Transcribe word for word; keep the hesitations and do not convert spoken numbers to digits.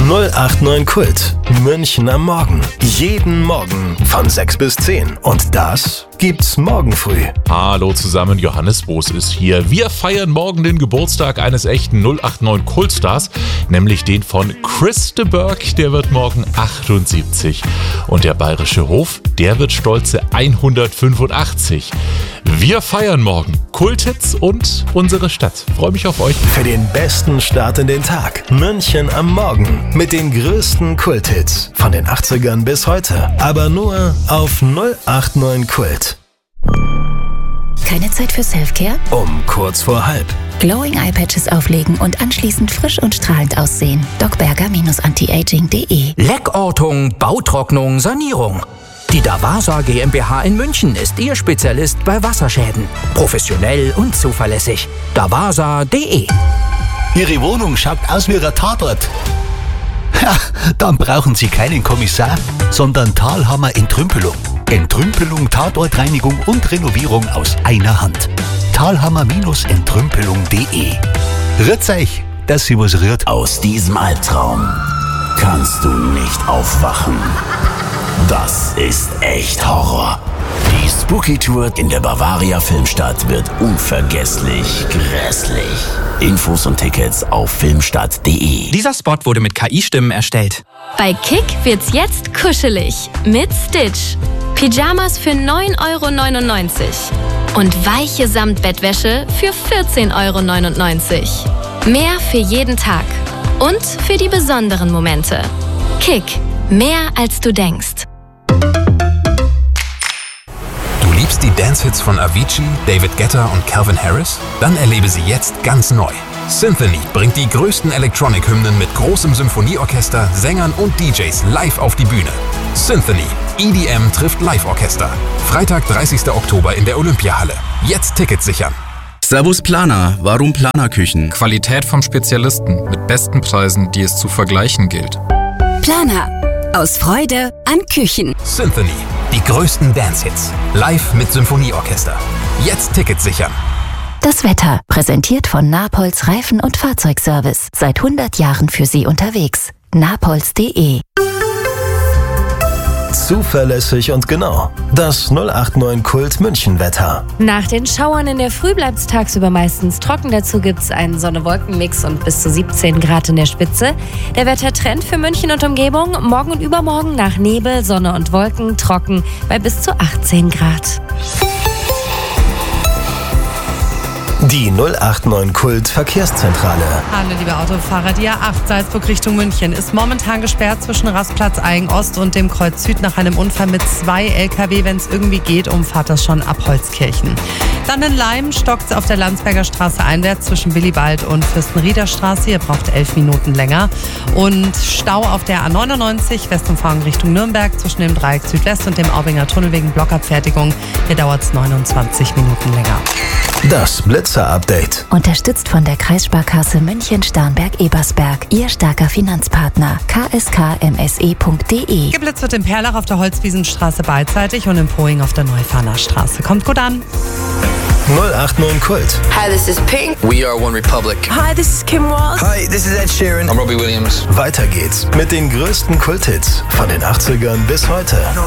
null acht neun Kult. München am Morgen. Jeden Morgen von sechs bis zehn. Und das gibt's morgen früh. Hallo zusammen, Johannes Boos ist hier. Wir feiern morgen den Geburtstag eines echten null acht neun Kultstars, nämlich den von Chris de Burgh, der wird morgen achtundsiebzig. Und der Bayerische Hof, der wird stolze hundertfünfundachtzig. Wir feiern morgen Kulthits und unsere Stadt. Freue mich auf euch. Für den besten Start in den Tag. München am Morgen mit den größten Kulthits von den achtzigern bis heute. Aber nur auf null acht neun Kult. Keine Zeit für Selfcare? Um kurz vor halb. Glowing Eye Patches auflegen und anschließend frisch und strahlend aussehen. docberger antiaging punkt de. Leckortung, Bautrocknung, Sanierung. Die Davasa GmbH in München ist Ihr Spezialist bei Wasserschäden. Professionell und zuverlässig. davasa punkt de. Ihre Wohnung schaut aus wie ein Tatort. Ja, dann brauchen Sie keinen Kommissar, sondern Thalhammer Entrümpelung. Entrümpelung, Tatortreinigung und Renovierung aus einer Hand. Thalhammer Entrümpelung punkt de. Rührt's euch, dass Sie was rührt. Aus diesem Albtraum kannst du nicht aufwachen. Das ist echt Horror. Die Spooky Tour in der Bavaria Filmstadt wird unvergesslich grässlich. Infos und Tickets auf filmstadt punkt de. Dieser Spot wurde mit K I-Stimmen erstellt. Bei Kick wird's jetzt kuschelig mit Stitch. Pyjamas für neun Euro neunundneunzig und weiche Samtbettwäsche für vierzehn Euro neunundneunzig. Mehr für jeden Tag und für die besonderen Momente. Kick, mehr als du denkst. Du liebst die Dance-Hits von Avicii, David Guetta und Calvin Harris? Dann erlebe sie jetzt ganz neu. Symphony bringt die größten Electronic-Hymnen mit großem Symphonieorchester, Sängern und D Js live auf die Bühne. Symphony. E D M trifft Live-Orchester. Freitag, dreißigster Oktober in der Olympiahalle. Jetzt Tickets sichern. Servus Planer, warum Planerküchen? Qualität vom Spezialisten mit besten Preisen, die es zu vergleichen gilt. Planer. Aus Freude an Küchen. Symphony. Die größten Dance-Hits. Live mit Symphonieorchester. Jetzt Tickets sichern. Das Wetter, präsentiert von Napolz Reifen- und Fahrzeugservice. Seit hundert Jahren für Sie unterwegs. napolz punkt de. Zuverlässig und genau. Das null acht neun Kult München Wetter. Nach den Schauern in der Früh bleibt es tagsüber meistens trocken. Dazu gibt es einen Sonne-Wolken-Mix und bis zu siebzehn Grad in der Spitze. Der Wettertrend für München und Umgebung: morgen und übermorgen nach Nebel, Sonne und Wolken trocken bei bis zu achtzehn Grad. Die null acht neun Kult Verkehrszentrale. Hallo liebe Autofahrer, die A acht Salzburg Richtung München ist momentan gesperrt zwischen Rastplatz Aigen Ost und dem Kreuz Süd nach einem Unfall mit zwei L K W. Wenn es irgendwie geht, umfahrt das schon ab Holzkirchen. Dann in Leim stockt es auf der Landsberger Straße einwärts zwischen Willibald und Fürstenrieder Straße. Ihr braucht elf Minuten länger. Und Stau auf der A neunundneunzig Westumfahrung Richtung Nürnberg zwischen dem Dreieck Südwest und dem Aubinger Tunnel wegen Blockabfertigung. Hier dauert es neunundzwanzig Minuten länger. Das Blitzer-Update. Unterstützt von der Kreissparkasse München-Starnberg-Ebersberg. Ihr starker Finanzpartner. k s k m s e punkt de. Geblitzt wird in Perlach auf der Holzwiesenstraße beidseitig und in Poing auf der Neufahner Straße. Kommt gut an. null acht neun Kult. Hi, this is Pink. We are One Republic. Hi, this is Kim Walsh. Hi, this is Ed Sheeran. I'm Robbie Williams. Weiter geht's mit den größten Kulthits von den achtzigern bis heute.